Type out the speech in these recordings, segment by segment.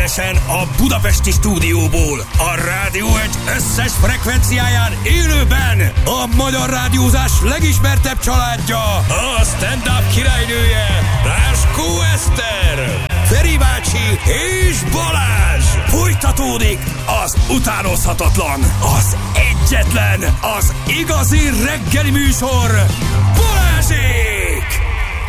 Egyenesen a budapesti stúdióból, a Rádió egy összes frekvenciáján élőben a magyar rádiózás legismertebb családja, a stand-up királynője, Ráskó Eszter, Feri bácsi és Balázs. Folytatódik az utánozhatatlan, az egyetlen, az igazi reggeli műsor, Balázsék!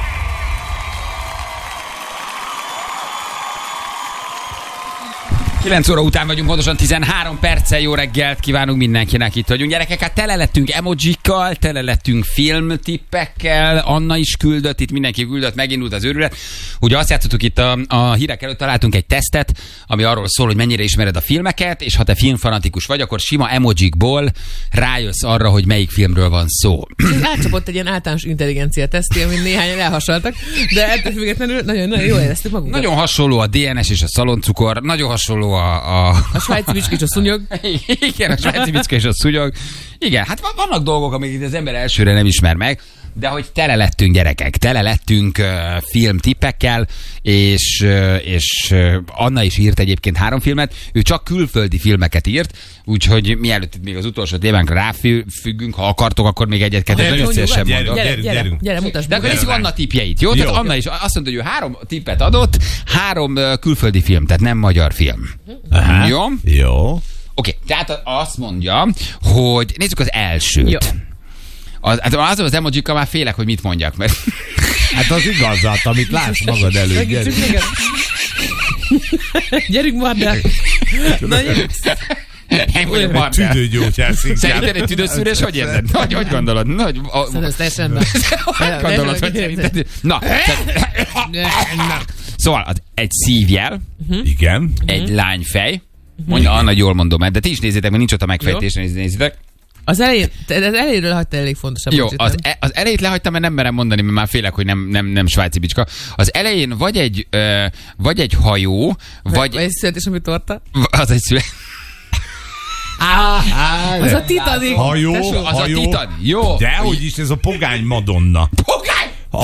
9 óra után vagyunk, pontosan 13 perccel. Jó reggelt kívánunk mindenkinek, itt vagyunk. Gyerekek, hát tele lettünk emojikkal, tele lettünk filmtippekkel, Anna is küldött, itt mindenki küldött, megindult az őrület. Ugye azt játszottuk itt a hírek előtt, találtunk egy tesztet, ami arról szól, hogy mennyire ismered a filmeket, és ha te filmfanatikus vagy, akkor sima emojikból rájössz arra, hogy melyik filmről van szó. Átcsapott egy ilyen általános intelligencia teszti, amin néhányan elhasaltak, de ettől függetlenül nagyon jól éreztük magunkat. Nagyon hasonló a DNS és a szaloncukor, nagyon hasonló a svájci bicska és a szúnyog. Igen, a svájci bicska és a szúnyog. Igen, hát vannak dolgok, amiket az ember elsőre nem ismer meg, de hogy tele lettünk, gyerekek, tele lettünk filmtippekkel, és Anna is írt egyébként 3 filmet, ő csak külföldi filmeket írt, úgyhogy mielőtt még az utolsó témánkra ráfüggünk, ha akartok, akkor még egyet-kettőt nagyon szívesen mondok. Gyere, mutasd de akkor nézzük Anna tippjeit, jó? Tehát Anna is azt mondta, hogy ő 3 tippet adott, 3 külföldi film, tehát nem magyar film. Aha. Jó. Oké, tehát azt mondja, hogy nézzük az elsőt. Jó. Az emojikkal már félek, hogy mit mondjak, mert... Hát az igazat, amit látsz magad előtt. Gyerünk már, de... Én vagyok már. Tüdőgyógyász inkább. Szerinted egy tüdőszűrés, hogy érzed? Hogy gondolod? Szerintem ez teljesen be. Hogy gondolod, hogy szerinted? Na. Szóval egy szívjel. Igen. Egy lányfej. Mondja, Anna, jól mondom, de ti is nézzétek, mert nincs ott a megfejtés, nézzétek. Az elejéről hagyta elég fontos. Jó, az elejét lehagytam, mert nem merem mondani, mert már félek, hogy nem svájci bicska. Az elején vagy egy hajó, vagy egy születésnapű torta. Az egy születésnapű. Az a Titanic. Hajó. A Titanic. Jó. Dehogy is, ez a pogány Madonna. Pogány? A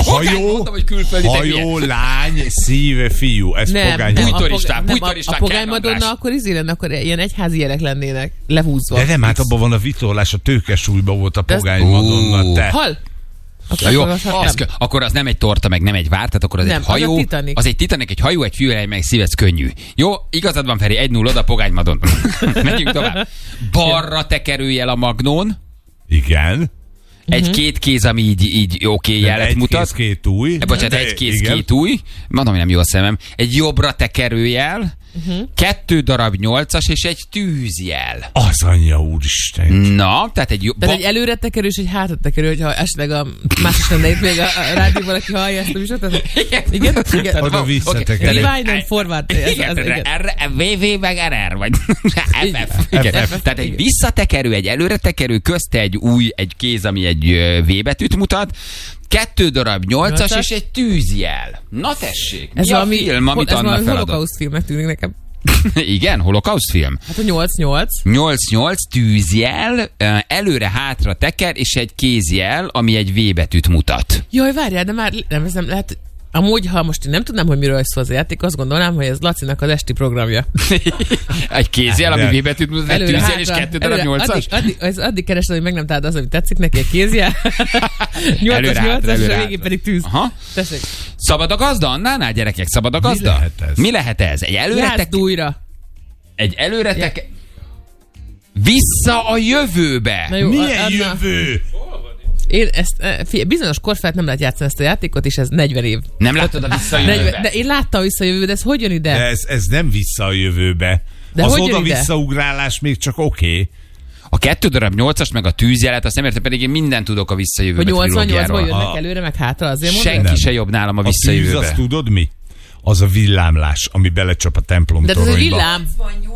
hajó, lány, szíve, fiú. Ez pogány Madonna. Bújtoristán. A pogány Madonna akkor lenne, akkor ilyen egyházi jelek lennének lehúzva. De nem, hát abban van a vitorlás, a tőkesúlyban volt a pogány Madonna. Te. Hal? Jó, akkor az nem egy torta, meg nem egy vár, tehát akkor az egy hajó. Az egy Titanic, egy hajó, egy fiú, meg szív, ez könnyű. Jó, igazad van, Feri, 1-0 oda, pogány Madonna. Megyünk tovább. Balra tekerőjel a magnón. Igen. Egy-két kéz, ami így oké jelet mutat. Egy kéz, két új. Bocsánat, egy kéz, két új. Mondom, hogy nem jó a szemem. Egy jobbra tekerőjel, 2 darab 8-as és egy tűzjel. Az anyja úristen. Na, tehát egy egy előre tekerő és egy hátra tekerő, hogyha esetleg a más lenne itt még a rádióban, aki hallja ezt a műsort. Igen? Oda visszatekerő. Rewind and forward. VV meg RR, vagy FF. Tehát egy visszatekerő, egy előre tekerő, közte egy kéz, ami egy V betűt mutat, 2 darab 8-as és egy tűzjel. Na tessék, mi a film, amit Anna feladott? Ez már holokauszt filmnek tűnik nekem. Igen, holokauszt film. Hát a 8-8. 8-8 tűzjel, előre-hátra teker, és egy kézjel, ami egy V betűt mutat. Jaj, várjál, de már nem lehet... Amúgy, ha most én nem tudnám, hogy miről szól az játék, azt gondolnám, hogy ez Lacinak az esti programja. Egy kézjel, ami V betűt mutat, egy tűzjel és 2 darab 8-as. Addig keresed, hogy meg nem találd az, ami tetszik neki, egy kézjel. 8-as, és a végén pedig tűz. Tessék. Szabad a gazda, Annánál, gyerekek? Szabad a gazda? Mi lehet ez? Egy előre újra. Egy előre vissza a jövőbe. Jó, milyen jövő? Én ezt bizonyos kor felett nem lehet játszani ezt a játékot, és ez 40 év. Nem láttad a visszajövőbe? De én láttam a visszajövőbe, de ez hogy jön ide? De ez nem vissza a jövőbe. De az oda-visszaugrálás még csak oké. A 2 darab 8-as meg a tűzjelet, azt nem értem, pedig én mindent tudok a visszajövőbe trilógiáról. Hogy 88-ból jönnek előre, meg hátra, azért mondod? Senki se jobb nálam a visszajövőbe. A tűz, azt tudod mi? Az a villámlás, ami belecsap a templom toronyba. De ez a villám.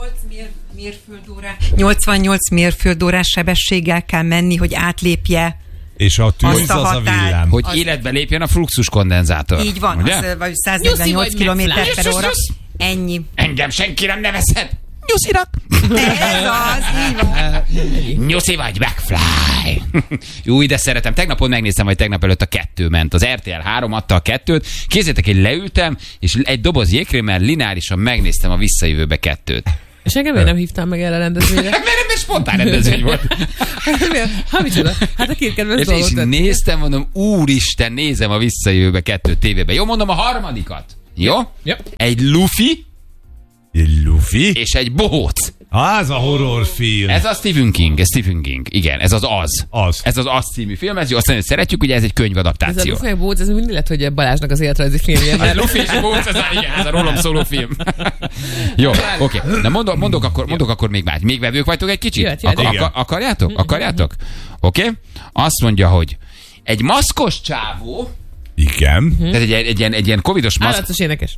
88 mérföldórás sebességgel kell menni, hogy átlépje. És a tűz az a villám. Hogy életbe lépjen a fluxus kondenzátor. Így van, az 148 km/h. Ennyi. Engem senki nem nevezhet. Nyuszinak. Ez az, így van. Nyuszi vagy McFly. Jó, de szeretem. Tegnapon megnéztem, vagy tegnap előtt a 2 ment. Az RTL 3 adta a 2-t. Képzeljétek, én leültem, és egy doboz jégkrémmel lineárisan megnéztem a Visszajövőbe 2-t. És engem miért nem hívtam meg erre a rendezvényre? Mert spontán rendezvény volt. Ha micsoda? Hát a két kedves És dolgot. néztem, mondom, úristen, nézem a Visszajövőbe 2 tévében. Jó, mondom a harmadikat. Jó? Ja. Egy lufi Egy lufi? és egy bohóc. Az a horrorfilm. Ez a Stephen King, igen, ez az Az. Az. Ez az Az című film, ez jó, azt nagyon szeretjük, ugye ez egy Ez a könyvadaptáció. Luffy meg Bóc, ez mindig lett, hogy Balázsnak az életrajzi filmje. A Mert Luffy és a Bohóc, ez a rólam szóló film. Jó, oké. Na mondok akkor még más. Még vevők vagytok egy kicsit? Jöhet. Akarjátok? Akarjátok? Oké. Azt mondja, hogy egy maszkos csávó, Igen. tehát egy ilyen covidos maszk. állatos énekes.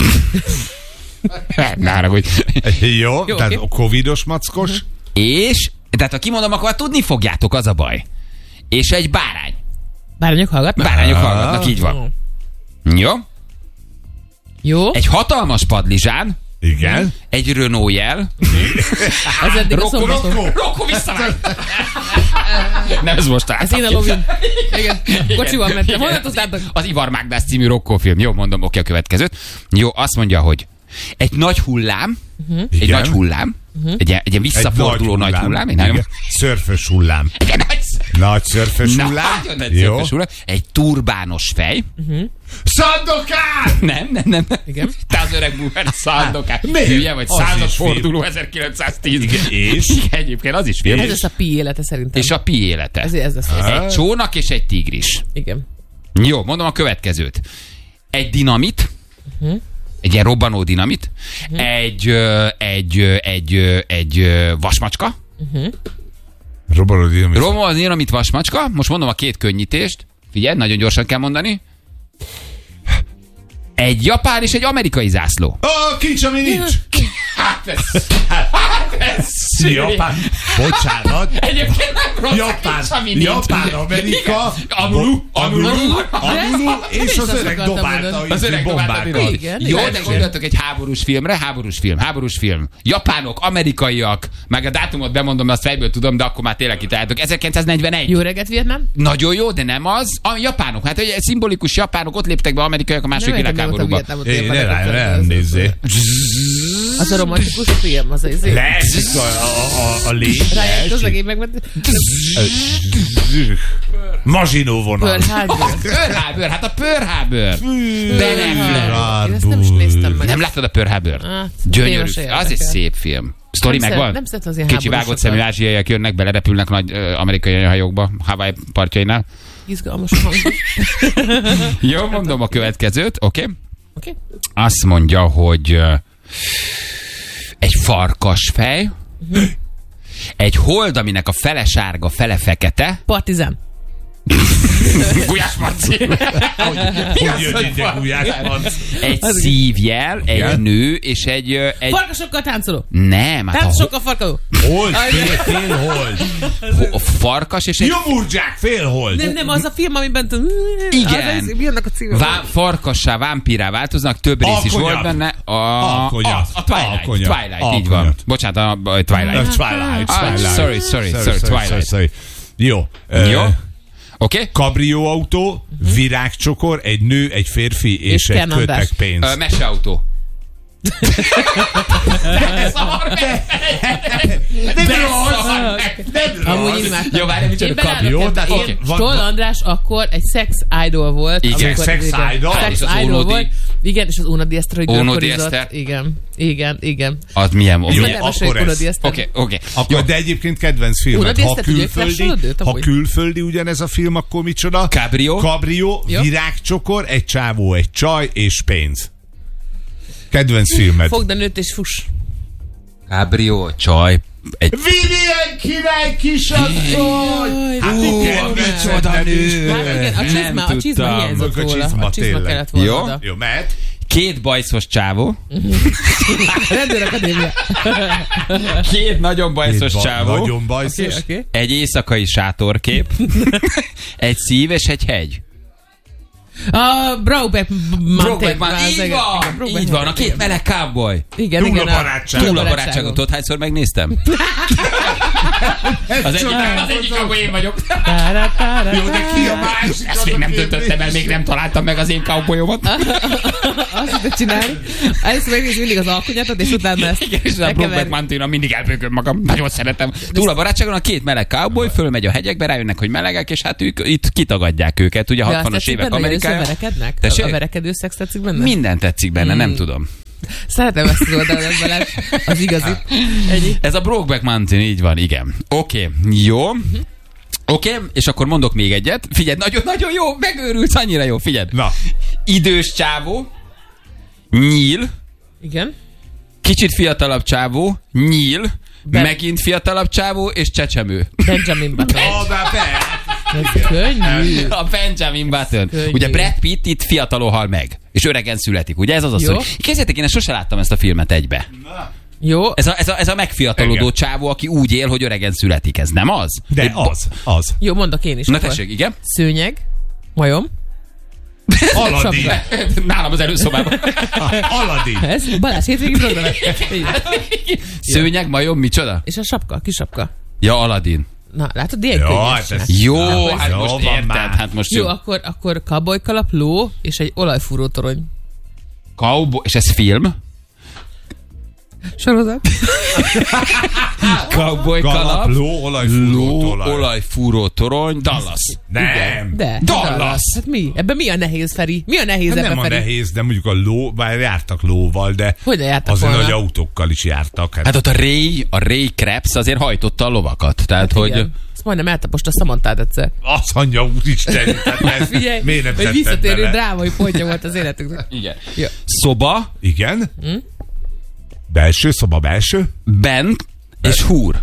Ne haragudj. Jó, tehát oké. covidos mackos. És, tehát ha kimondom, akkor tudni fogjátok, az a baj. És egy bárány. Bárányok hallgatnak? Bárányok hallgatnak, így van. Jó? Jó. Egy hatalmas padlizsán, Igen. egy Renault jel. Ez eddig a szombaton. Rokko visszamegy. Nem, ez most Ez én a lovin. Igen. Kocsival mentem. Honnan tudtátok? Az Ivar Mágdász című Rokko film. Jó, mondom, oké, a következőt. Jó, azt mondja, hogy egy nagy hullám, egy Igen. nagy hullám, egy ilyen visszaforduló nagy hullám. Igen. Szörfös hullám. Egy nagy Nagy szörfös hullám. nagyon nagy Jó. szörfös hullám. Egy turbános fej. Szandokán! Nem. Igen. Te az öreg búver, Szandokán. Miért? Hülye vagy, Az százas is film. forduló 1910. Igen, és? Igen, egyébként az is film. Ez lesz a Pi élete szerintem. És a Pi élete. Ez lesz. Egy csónak és egy tigris. Igen. Jó, mondom a következőt. Egy dinamit, egy ilyen robbanó dinamit, egy vasmacska, Robbanó dinamit. robbanó dinamit, vasmacska, most mondom a 2 könnyítést, figyelj, nagyon gyorsan kell mondani, egy japán és egy amerikai zászló. Kincs, ami nincs. Hát ez Japán. Bocsánat. Egyébként nem rossz, Japán, nincs, ami nincs. Japán, Amerika, Amulu, és az öreg akartam dobálta mondani. Az öreg dobálta bombákat. Igen. Jó, de gondoltok egy háborús filmre, háborús film. Japánok, amerikaiak, meg a dátumot bemondom, azt fejből tudom, de akkor már tényleg kitaláltok. 1941. Jó reggelt, Vietnám? Nagyon jó, de nem az. A japánok, hát egy szimbolikus japánok, ott léptek be amerikaiak a második világháborúba. Nem nézzé. Az a romantikus film, az az Lesz a lény. Rájött az egész meg, Mazsinó vonal. Pearl Harbor. Pearl Harbor, hát a Pearl Harbor. Ben Affleck. Én ezt nem is néztem meg. Nem láttad a Pearl Harbor? Hát, Gyönyörű. téma se Az egy érdekel. szép film. Sztori Nem megvan? nem szeretem az ilyen Kicsi vágott szemű háborúsokat. ázsiaiak jönnek, belerepülnek nagy amerikai hajókba, Hawaii partjainál. Izgalmas hang. Jó, mondom a következőt, oké? Oké. Azt mondja, hogy egy farkasfej, egy hold, aminek a fele sárga, fele fekete. Partizán. Gulyás Marci. Hogy jön ide Gulyás Marci? Egy szívjel, egy nő, és egy... Farkasokkal táncoló. Nem, hát Táncosokkal farkadó. Hold, félhold. a farkas és egy... Jomurdzsák, félhold. Nem, az a film, amiben... Igen. Mi annak a címe? Farkassá, vámpírá változnak, több rész is Alkonyat. volt benne. Alkonyat. A Twilight, Alkonyat. Twilight, így van. Alkonyat. Bocsánat, a Twilight. Sorry, Twilight. Jó. Jó? Oké? Kabrióautó, virágcsokor, egy nő, egy férfi és egy Ken András. kötekpénz. Meseautó. Amúgy imádtam. Jó, várj, micsoda Én kabrió. Jó, tehát Oké. Stoll András akkor egy sex idol volt. Igen, amikor- sex igen, idol? Sex És az idol Ónodi. volt. Igen, és az Ónodi Eszter, hogy Ónodi gyilkorizott. Eszter. Igen. Az milyen Jó, Ez volt? nem akkor Ónodi ez. Eszter. Oké. Akkor, de egyébként kedvenc filmet. Ónodi Ha Eszter, tudja, hogy flasholod őt ha amúgy? külföldi ugyanez a film, akkor micsoda? Cabrio. Kabrió, Jó. virágcsokor, egy csávó, egy csaj és pénz. Kedvenc filmed. Fogd a nőt és fuss. Cabrio, csaj. Vilien király kisasszony! Hát igen, micsoda nő! Hát igen, a csizma hiányzott A róla. csizma, A csizma tényleg. kellett volna Jó. oda. Jó, mehet? 2 bajszos csávó. Rendőrakadémia. 2 nagyon bajszos csávó. Nagyon bajszos. Oké. Egy éjszakai sátorkép. Egy szív és egy hegy. A Brokeback Mountain. Így van, a két meleg cowboy. Igen, Túl a barátságon. Tudod, hányszor megnéztem? Az egyik cowboy én vagyok. Jó, de ki a másik? Ezt még nem döntöttem el, még nem találtam meg az én cowboyomat. Azt tudod csinálni. Először megnézni mindig az alkonyatot, és utána ezt. Igen, és a Brokeback Mountain-on mindig elbőgöm magam. Nagyon szeretem. Túl a barátságon a két meleg cowboy fölmegy a hegyekbe, rájönnek, hogy melegek, és hát ők itt kitagadják őket. Ugye 60-as évek Amerikája. A verekedő szex tetszik benne? Minden tetszik benne, nem tudom. Szeretem ezt az oldalon veled, az igazi. Ez a Brokeback Mountain, így van, igen. Oké, jó. Oké, és akkor mondok még egyet. Figyelj, nagyon jó, megőrülsz, annyira jó, figyelj. Na. Idős csávó, nyíl. Igen. Kicsit fiatalabb csávó, nyíl. Megint fiatalabb csávó, és csecsemő. Benjamin Button. Ez könnyű. A Benjamin Button. Ugye Brad Pitt itt fiatalon hal meg, és öregen születik. Ugye ez az a szó. Kezdjétek, én sose láttam ezt a filmet egybe. Jó. Ez a megfiatalodó csávó, aki úgy él, hogy öregen születik. Ez nem az? De az. Jó, mondok én is. Na tessék, igen. Szőnyeg, majom. Aladdin. Nálam az előszobában. Aladdin. Ez Balázs hétvégi program. Szőnyeg, majom, micsoda? És a sapka, kis sapka. Ja, Aladdin. Na, látod, ilyen könnyű. Jó, hát most érted. Hát most jó, akkor cowboy kalap, ló és egy olajfúró torony. Cowboy, és ez film? Sorozat. Cowboy kalap, ló, olajfúró torony, Dallas. Nem. De. Dallas. Hát mi? Ebben mi a nehéz, Feri? Mi a nehéz ebben, Nem a Feri? nehéz, de mondjuk a ló, bár jártak lóval, de hogy jártak azért volna? nagy autókkal is jártak. Hát ott a Ray Krebs azért hajtotta a lovakat. Tehát, hát hogy... Ezt majdnem eltaposta a Szamantád egyszer. Az anyja úristen, Figyelj, miért nem hogy visszatérő drámai pontja volt az életünknek. Igen. Ja. Szoba. Igen? Belső, szoba belső? Bent és húr.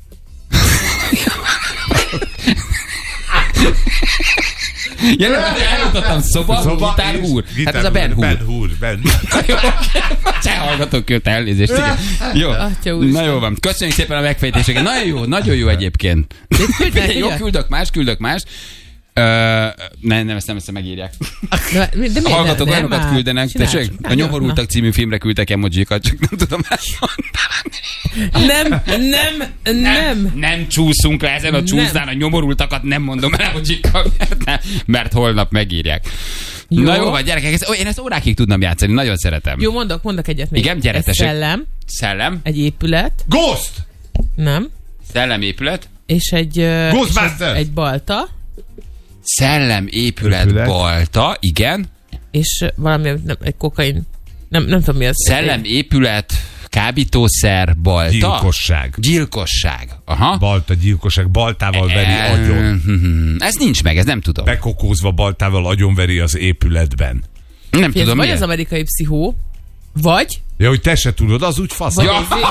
Eljutottam szoba, gitár, húr. Hát ez a Ben Húr. Se hallgatok őt, elnézést. Jó. Na jó van. Köszönjük szépen a megfejtéseket. Nagyon jó egyébként. Jó, küldök más. Nem, ezt megírják. De a hallgatók olyanokat küldenek. Tessék, a Nyomorultak című filmre küldtek emojikat, csak nem tudom elmondani. Nem csúszunk le ezen a csúszán, a nyomorultakat nem mondom el emojikkal, mert holnap megírják. Jó. Na jó van, gyerekek, én ezt órákig tudnám játszani, nagyon szeretem. Jó, mondok egyet még. Igen, gyere, tessék. Szellem. Egy épület. Ghost! Nem. Szellem, épület. És egy balta. Szellem, épület, balta, igen. És valami, egy kokain, nem tudom mi az. Szellem, épület, kábítószer, balta. Gyilkosság. Aha. Balta, gyilkosság, baltával veri agyon. Ez nincs meg, ez nem tudom. Bekokózva baltával agyonveri az épületben. Nem tudom, vagy az amerikai pszichó, vagy... Ja, hogy te se tudod, az úgy fasz.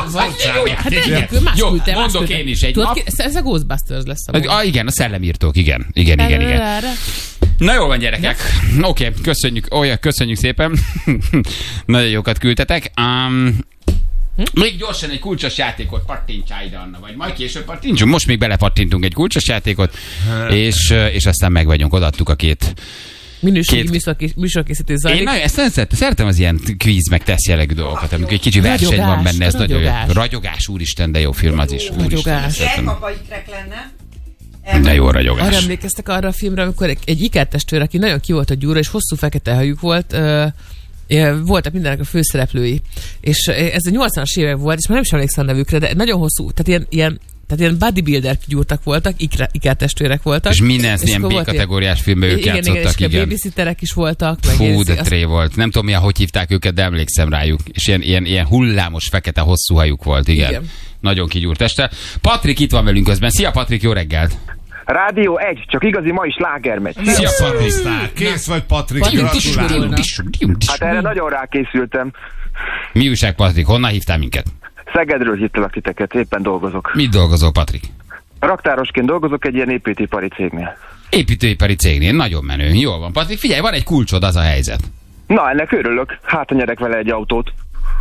Jó, mondok én is egy nap. Ez a Ghostbusters lesz. Igen, a szellemírtók, igen. Na jó van, gyerekek. Oké, köszönjük szépen. Nagyon jókat küldtetek. Még gyorsan egy kulcsos játékot pattintsál ide, Anna, vagy majd később pattintsunk. Most még belepattintunk egy kulcsos játékot, és aztán meg vagyunk, odaadtuk a két minőségi műsorkészítő zajlik. Én nagyon ezt szeretem az ilyen kvíz meg tesz jellegű dolgokat, amikor egy kicsi verseny van benne, ez nagyon jó. Ragyogás, úristen, de jó film az is. Ragyogás. lenne. De jó ragyogás. Arra emlékeztek arra a filmre, amikor egy ikertestvér, aki nagyon ki volt a gyúra, és hosszú fekete hajuk volt, voltak mindenek a főszereplői. És ez a 80-as évek volt, és már nem is emlékszem a nevükre, de nagyon hosszú, tehát ilyen bodybuilder gyúrtak voltak, ikertestvérek voltak. És minden ilyen B-kategóriás filmben ők játszottak, igen. babysitterek is voltak. Fú, de tré volt. Nem tudom, hogy hívták őket, de emlékszem rájuk. És ilyen hullámos, fekete, hosszú hajuk volt, igen. Nagyon kigyúrt este. Patrik itt van velünk közben. Szia, Patrik, jó reggelt! Rádió 1, csak igazi ma is sláger megy. Szia, Patrik! Kész vagy, Patrik, gratulálok! Hát erre nagyon rákészültem. Mi újság, Patrik? Honnan hívtál minket? Szegedről hívtalak titeket, éppen dolgozok. Mit dolgozol, Patrik? Raktárosként dolgozok egy ilyen építőipari cégnél. Építőipari cégnél, nagyon menő. Jól van, Patrik, figyelj, van egy kulcsod, az a helyzet. Na, ennek örülök. Hát, nyerek vele egy autót.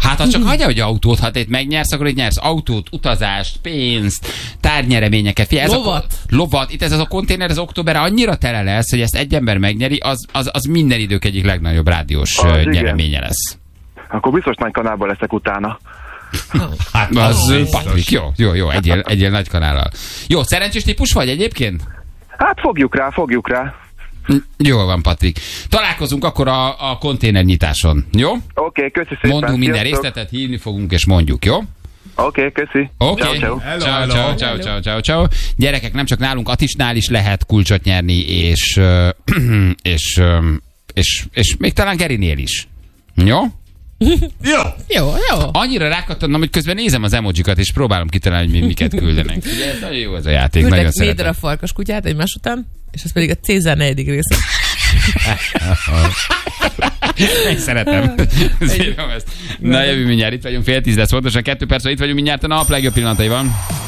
Hát ha csak hagyja, hogy autót, ha te itt megnyersz, akkor itt nyersz autót, utazást, pénzt, tárnyereményeket. Lovat. Itt ez a konténer az októberre annyira tele lesz, hogy ezt egy ember megnyeri, az minden idők egyik legnagyobb rádiós nyereménye lesz. Akkor biztos nagy kanálban leszek utána. Hát az Patrik, jó, egyél nagy kanállal. Jó, szerencsés típus vagy egyébként? Hát fogjuk rá. Jól van, Patrik. Találkozunk akkor a konténernyitáson, jó? Oké, köszi szépen. Mondunk minden részletet, hívni fogunk és mondjuk, jó? Oké, köszi. Oké. Ciao. Gyerekek, nem csak nálunk, Atisnál is lehet kulcsot nyerni, és még talán Gerinél is. Jó? Jó. Annyira rákattannom, hogy közben nézem az emojikat, és próbálom kitalálni, hogy miket küldenek. Ugye, ez nagyon jó ez a játék, küldek nagyon szeretem. Véder a farkas kutyát egymás után, és ez pedig a Cézár 4. része. Én szeretem. Na, jövő mindjárt, itt vagyunk 9:30, pontosan 2 perc, itt vagyunk mindjárt, a nap legjobb pillanataiban.